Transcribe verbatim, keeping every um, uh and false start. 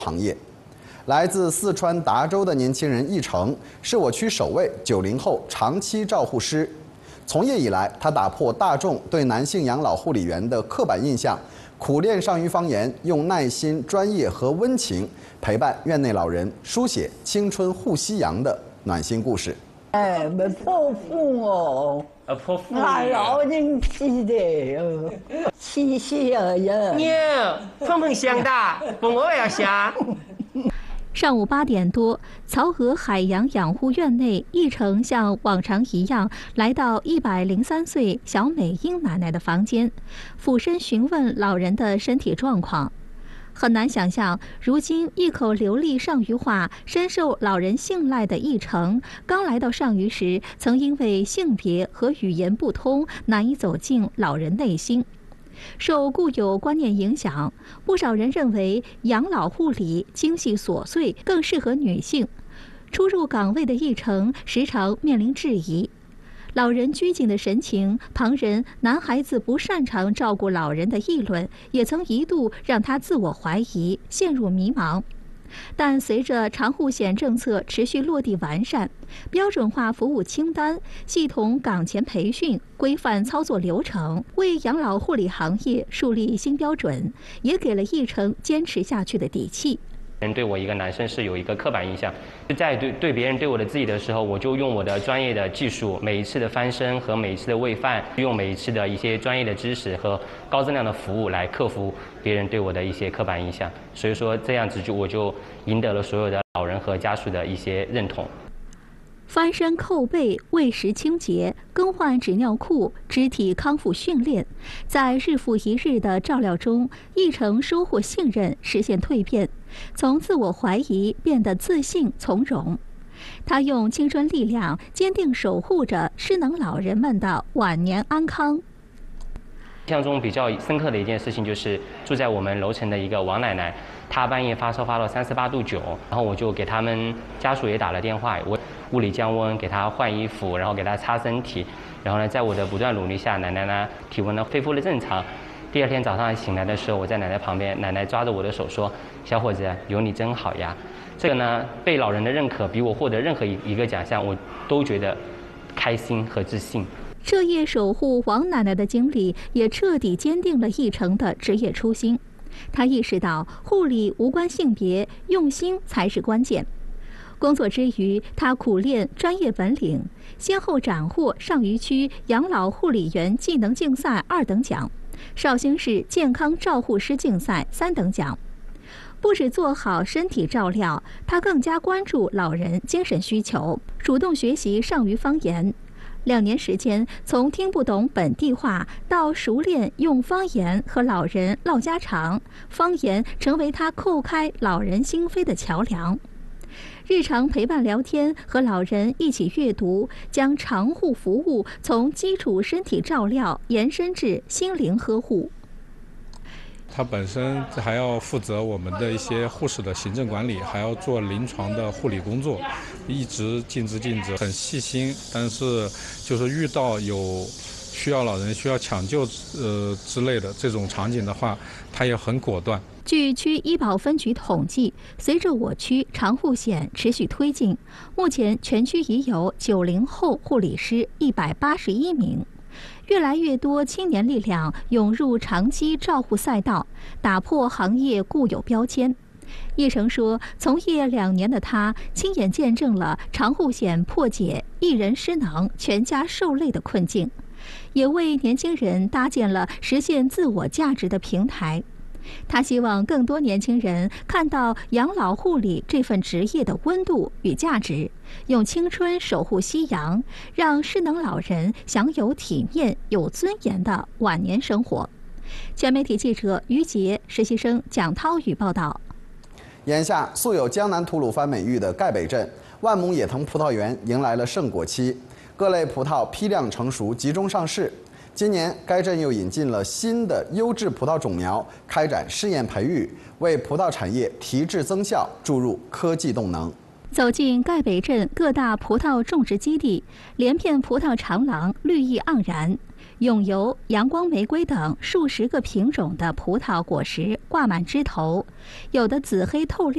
行业。来自四川达州的年轻人易成是我区首位九零后长期照护师。从业以来，他打破大众对男性养老护理员的刻板印象，苦练上虞方言，用耐心、专业和温情陪伴院内老人，书写青春护夕阳的暖心故事。 哎，没剖腹哦。 啊，剖腹！ 俺老人记得哦，谢谢二人。 娘，碰碰香的，不我也要香。 上午八点多，曹娥海洋养护院内，易成像往常一样来到一百零三岁小美英奶奶的房间，俯身询问老人的身体状况。很难想象，如今一口流利上虞话、深受老人信赖的易成，刚来到上虞时，曾因为性别和语言不通，难以走进老人内心。受固有观念影响，不少人认为养老护理精细琐碎，更适合女性。初入岗位的易成时常面临质疑。老人拘谨的神情，旁人男孩子不擅长照顾老人的议论，也曾一度让他自我怀疑，陷入迷茫。但随着长护险政策持续落地完善，标准化服务清单、系统岗前培训、规范操作流程，为养老护理行业树立新标准，也给了易成坚持下去的底气。 人对我一个男生是有一个刻板印象，在对对别人对我的质疑的时候，我就用我的专业的技术，每一次的翻身和每一次的喂饭，用每一次的一些专业的知识和高质量的服务来克服别人对我的一些刻板印象。所以说这样子就我就赢得了所有的老人和家属的一些认同。 翻身扣背、喂食清洁、更换纸尿裤、肢体康复训练，在日复一日的照料中，易成收获信任，实现蜕变，从自我怀疑变得自信从容。他用青春力量，坚定守护着失能老人们的晚年安康。 印象中比较深刻的一件事情就是住在我们楼层的一个王奶奶，她半夜发烧发到三十八度九，然后我就给他们家属也打了电话，我物理降温，给她换衣服，然后给她擦身体，然后呢，在我的不断努力下，奶奶呢体温呢恢复了正常。第二天早上醒来的时候，我在奶奶旁边，奶奶抓着我的手说：“小伙子，有你真好呀。”这个呢，被老人的认可，比我获得任何一个奖项，我都觉得开心和自信。 彻夜守护王奶奶的经历，也彻底坚定了易成的职业初心。他意识到，护理无关性别，用心才是关键。工作之余，他苦练专业本领，先后斩获上虞区养老护理员技能竞赛二等奖、绍兴市健康照护师竞赛三等奖。不只做好身体照料，他更加关注老人精神需求，主动学习上虞方言。 两年时间，从听不懂本地话到熟练用方言和老人唠家常，方言成为他叩开老人心扉的桥梁。日常陪伴聊天，和老人一起阅读，将长护服务从基础身体照料延伸至心灵呵护。 他本身还要负责我们的一些护士的行政管理，还要做临床的护理工作，一直尽职尽责，很细心。但是就是遇到有需要老人需要抢救呃之类的这种场景的话，他也很果断。 据区医保分局统计，随着我区长护险持续推进，目前全区已有九零后护理师一百八十一名。 越来越多青年力量涌入长期照护赛道，打破行业固有标签。易成说，从业两年的他，亲眼见证了长护险破解一人失能、全家受累的困境，也为年轻人搭建了实现自我价值的平台。他希望更多年轻人看到养老护理这份职业的温度与价值，用青春守护夕阳，让失能老人享有体面、有尊严的晚年生活。全媒体记者于杰、实习生蒋涛宇报道。 眼下，素有江南吐鲁番美誉的盖北镇万亩野藤葡萄园迎来了盛果期，各类葡萄批量成熟，集中上市。 今年，该镇又引进了新的优质葡萄种苗，开展试验培育，为葡萄产业提质增效注入科技动能。 走进盖北镇各大葡萄种植基地，连片葡萄长廊绿意盎然，永油、阳光玫瑰等数十个品种的葡萄果实挂满枝头，有的紫黑透亮。